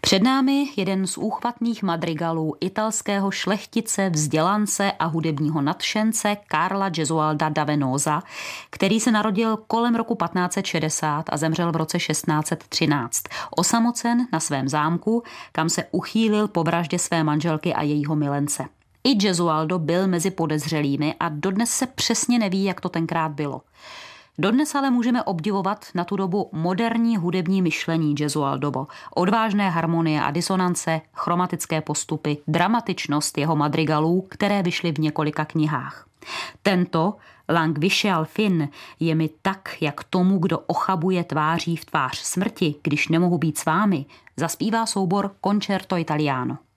Před námi jeden z úchvatných madrigalů italského šlechtice, vzdělance a hudebního nadšence Carla Gesualda da Venosa, který se narodil kolem roku 1560 a zemřel v roce 1613. Osamocen na svém zámku, kam se uchýlil po vraždě své manželky a jejího milence. I Gesualdo byl mezi podezřelými a dodnes se přesně neví, jak to tenkrát bylo. Dodnes ale můžeme obdivovat na tu dobu moderní hudební myšlení Gesualdovo, odvážné harmonie a disonance, chromatické postupy, dramatičnost jeho madrigalů, které vyšly v několika knihách. Tento Languisce al fin je mi tak, jak tomu, kdo ochabuje tváří v tvář smrti, když nemohu být s vámi, zaspívá soubor Concerto Italiano.